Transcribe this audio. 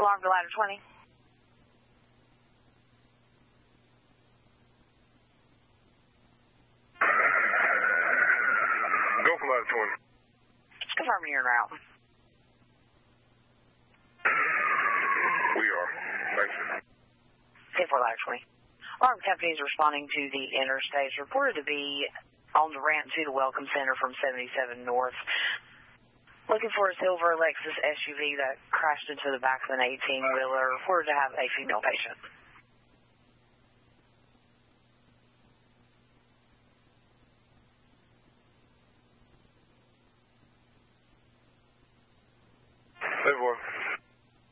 Alarm to ladder 20. Go for ladder 20. Confirming you're en route. We are. Thanks. 10-4 ladder 20. Alarm company is responding to the interstate reported to be on the ramp to the Welcome Center from 77 North. Looking for a silver Lexus SUV that crashed into the back of an 18-wheeler. Reported to have a female patient. Hey, boy.